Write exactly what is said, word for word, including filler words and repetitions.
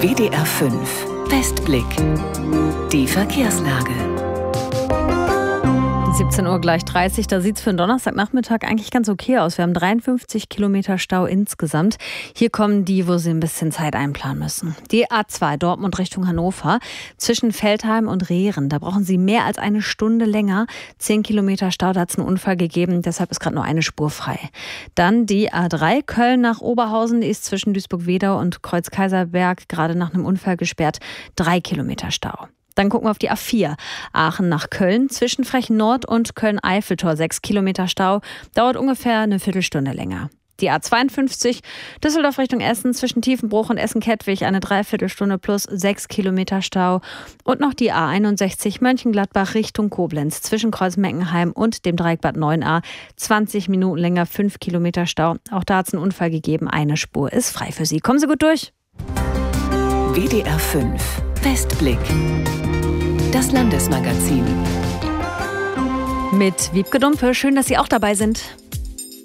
W D R fünf Westblick. Die Verkehrslage. siebzehn Uhr gleich dreißig, da sieht es für einen Donnerstagnachmittag eigentlich ganz okay aus. Wir haben dreiundfünfzig Kilometer Stau insgesamt. Hier kommen die, wo Sie ein bisschen Zeit einplanen müssen. Die A zwei Dortmund Richtung Hannover zwischen Veltheim und Rehren. Da brauchen Sie mehr als eine Stunde länger. Zehn Kilometer Stau, da hat es einen Unfall gegeben. Deshalb ist gerade nur eine Spur frei. Dann die A drei Köln nach Oberhausen. Die ist zwischen Duisburg-Wedau und Kreuz-Kaiserberg gerade nach einem Unfall gesperrt. Drei Kilometer Stau. Dann gucken wir auf die A vier. Aachen nach Köln. Zwischen Frechen Nord und Köln-Eiffeltor sechs Kilometer Stau. Dauert ungefähr eine Viertelstunde länger. Die A zweiundfünfzig. Düsseldorf Richtung Essen. Zwischen Tiefenbruch und Essen-Kettwig eine Dreiviertelstunde plus sechs Kilometer Stau. Und noch die A einundsechzig. Mönchengladbach Richtung Koblenz. Zwischen Kreuz-Meckenheim und dem Dreieck Bad neun a. zwanzig Minuten länger, fünf Kilometer Stau. Auch da hat es einen Unfall gegeben. Eine Spur ist frei für Sie. Kommen Sie gut durch. W D R fünf Westblick. Das Landesmagazin. Mit Wiebke Dumpe. Schön, dass Sie auch dabei sind.